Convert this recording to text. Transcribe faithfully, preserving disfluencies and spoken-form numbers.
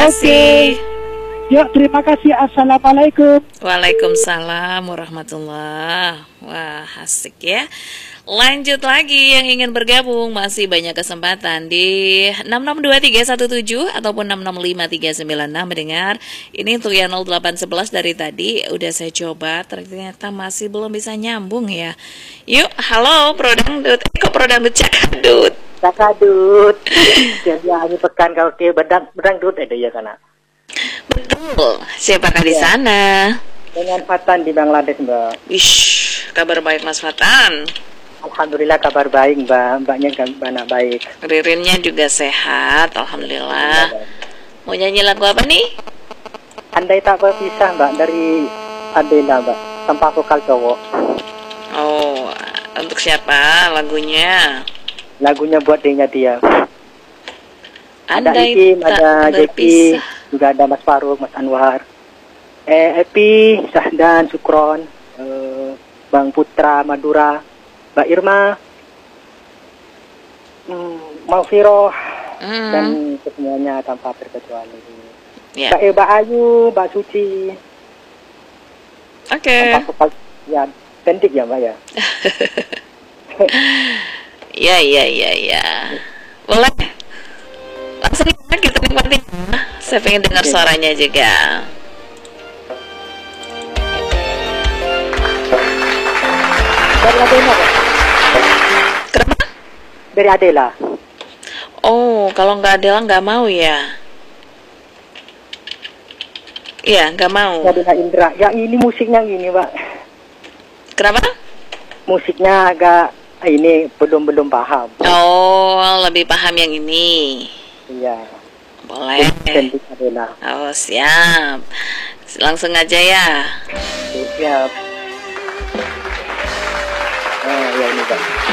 kasih. Yuk, terima kasih. Assalamualaikum. Waalaikumsalam warahmatullah. Wah, asik ya. Lanjut lagi yang ingin bergabung, masih banyak kesempatan di enam enam dua tiga satu tujuh ataupun enam enam lima tiga sembilan enam mendengar. Ini untuk yang nol delapan satu satu dari tadi udah saya coba, ternyata masih belum bisa nyambung ya. Yuk, halo Prodangdut. Eh, kok Prodangdut Cakadut? Cakadut. Jadi ini pekan kalau dia bedang bedangdut ada ya kana. Betul. Siapakah di Ya. sana? Dengan Fatan di Bangladesh, Mbak. Wish, kabar baik Mas Fatan. Alhamdulillah kabar baik, Mbak. Mbaknya kabar baik. Ririnnya juga sehat, alhamdulillah. Mau nyanyi lagu apa nih? Andai tak berpisah, Mbak, dari Adela, Mbak. Tanpa vokal cowok. Oh, untuk siapa lagunya? Lagunya buat dia dia. Ada Andai Ikim, tak ada Jeki, berpisah. juga ada Mas Faruk, Mas Anwar. Eh, Epi, Sahdan, Sukron, eh, Bang Putra, Madura, Mbak Irma, hmm, Maufiroh, Hmm. dan semuanya tanpa terkecuali. Ya. Mbak Eba Ayu, Mbak Suci, Oke. tanpa vokal, ya, cantik ya Mbak ya. Ya, ya, ya, ya. Boleh. Langsung aja kita nikmatin. Saya pengen dengar suaranya juga. Dari Adela, Pak. Kenapa? Dari Adela. Oh, kalau nggak Adela nggak mau ya? Iya, nggak mau. Adela Indra. Yang ini musiknya gini, Pak. Kenapa? Musiknya agak ini belum belum paham. Oh, lebih paham yang ini. Iya. Boleh. Cantik Adela. Oh, siap. Langsung aja ya. Siap. Oh, ya ini Pak.